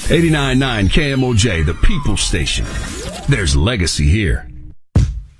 89.9 KMOJ, the People Station. There's legacy here.